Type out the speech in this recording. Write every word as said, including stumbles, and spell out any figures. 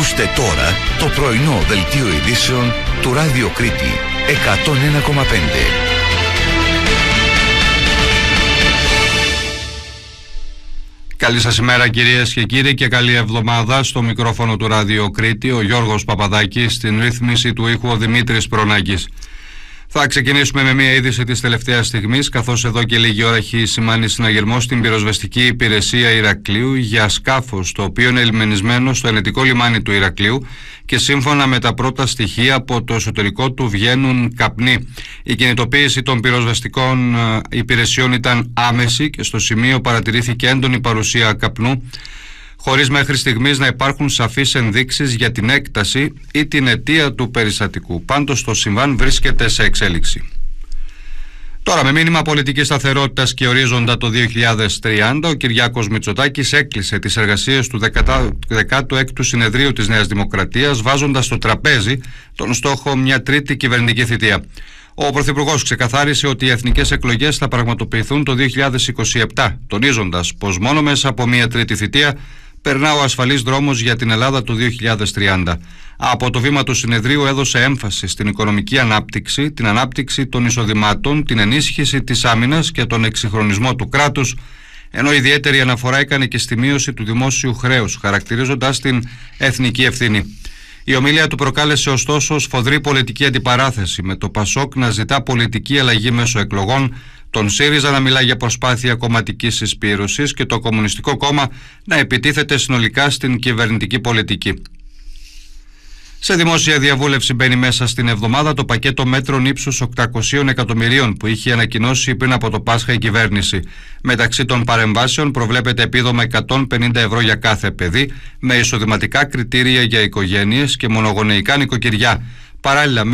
Ακούστε τώρα το πρωινό δελτίο ειδήσεων του Ράδιο Κρήτη εκατόν ένα κόμμα πέντε. Καλή σας ημέρα κυρίες και κύριοι και καλή εβδομάδα. Στο μικρόφωνο του Ράδιο Κρήτη ο Γιώργος Παπαδάκης, στην ρύθμιση του ήχου ο Δημήτρης Προνάκης. Θα ξεκινήσουμε με μια είδηση της τελευταίας στιγμής, καθώς εδώ και λίγη ώρα έχει σημάνει συναγερμό στην πυροσβεστική υπηρεσία Ηρακλείου για σκάφος, το οποίο είναι λιμενισμένο στο ενετικό λιμάνι του Ηρακλείου και σύμφωνα με τα πρώτα στοιχεία από το εσωτερικό του βγαίνουν καπνοί. Η κινητοποίηση των πυροσβεστικών υπηρεσιών ήταν άμεση και στο σημείο παρατηρήθηκε έντονη παρουσία καπνού, χωρίς μέχρι στιγμής να υπάρχουν σαφείς ενδείξεις για την έκταση ή την αιτία του περιστατικού. Πάντως το συμβάν βρίσκεται σε εξέλιξη. Τώρα, με μήνυμα πολιτικής σταθερότητας και ορίζοντα το δύο χιλιάδες τριάντα, ο Κυριάκος Μητσοτάκης έκλεισε τις εργασίες του δεκάτου έκτου Συνεδρίου της Νέας Δημοκρατίας, βάζοντας στο τραπέζι τον στόχο μια τρίτη κυβερνητική θητεία. Ο Πρωθυπουργός ξεκαθάρισε ότι οι εθνικές εκλογές θα πραγματοποιηθούν το δύο χιλιάδες είκοσι επτά, τονίζοντας πως μόνο μέσα από μια τρίτη θητεία περνά ο ασφαλής δρόμος για την Ελλάδα το δύο χιλιάδες τριάντα. Από το βήμα του συνεδρίου έδωσε έμφαση στην οικονομική ανάπτυξη, την ανάπτυξη των εισοδημάτων, την ενίσχυση της άμυνας και τον εξυγχρονισμό του κράτους, ενώ ιδιαίτερη αναφορά έκανε και στη μείωση του δημόσιου χρέους, χαρακτηρίζοντας την εθνική ευθύνη. Η ομιλία του προκάλεσε ωστόσο σφοδρή πολιτική αντιπαράθεση, με το Πασόκ να ζητά πολιτική αλλαγή μέσω εκλογών, τον ΣΥΡΙΖΑ να μιλά για προσπάθεια κομματικής συσπήρωσης και το Κομμουνιστικό Κόμμα να επιτίθεται συνολικά στην κυβερνητική πολιτική. Σε δημόσια διαβούλευση μπαίνει μέσα στην εβδομάδα το πακέτο μέτρων ύψους οκτακόσια εκατομμυρίων που είχε ανακοινώσει πριν από το Πάσχα η κυβέρνηση. Μεταξύ των παρεμβάσεων προβλέπεται επίδομα εκατόν πενήντα ευρώ για κάθε παιδί, με εισοδηματικά κριτήρια για οικογένειες και μονογονεϊκά νοικοκυριά. Παράλληλα,